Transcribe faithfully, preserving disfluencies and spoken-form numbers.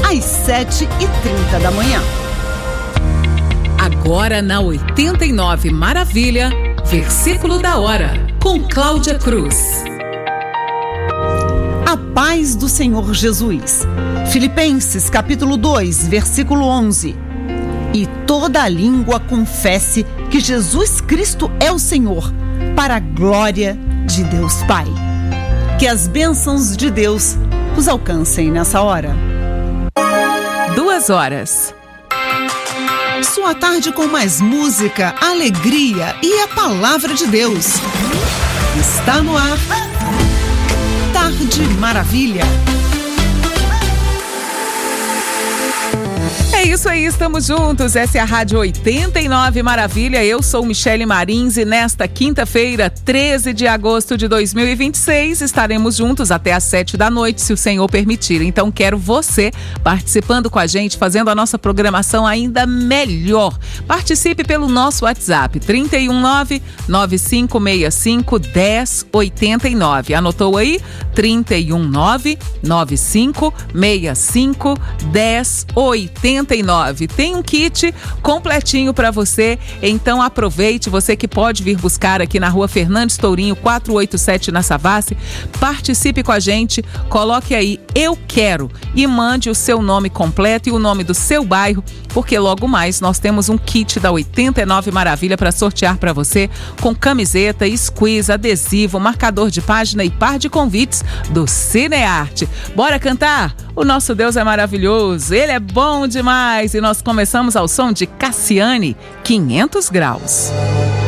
às sete e trinta da manhã. Agora na oitenta e nove Maravilha, versículo da hora, com Cláudia Cruz. A paz do Senhor Jesus. Filipenses capítulo dois, versículo onze. E toda a língua confesse que Jesus Cristo é o Senhor, para a glória de Deus Pai. Que as bênçãos de Deus os alcancem nessa hora. Duas horas. Sua tarde com mais música, alegria e a palavra de Deus. Está no ar. Tarde Maravilha. É isso aí, estamos juntos. Essa é a Rádio oitenta e nove Maravilha. Eu sou Michele Marins e nesta quinta-feira, treze de agosto de dois mil e vinte e seis, estaremos juntos até às sete da noite, se o Senhor permitir. Então, quero você participando com a gente, fazendo a nossa programação ainda melhor. Participe pelo nosso WhatsApp, trinta e um nove, nove cinco seis cinco, um zero oito nove. Anotou aí? trinta e um nove, nove cinco seis cinco, um zero oito nove. Tem um kit completinho para você, então aproveite, você que pode vir buscar aqui na rua Fernandes Tourinho, quatrocentos e oitenta e sete na Savassi. Participe com a gente, coloque aí "eu quero" e mande o seu nome completo e o nome do seu bairro, porque logo mais nós temos um kit da oitenta e nove Maravilha para sortear para você, com camiseta, squeeze, adesivo, marcador de página e par de convites do Cinearte. Bora cantar? O nosso Deus é maravilhoso, Ele é bom demais, e nós começamos ao som de Cassiane, quinhentos graus.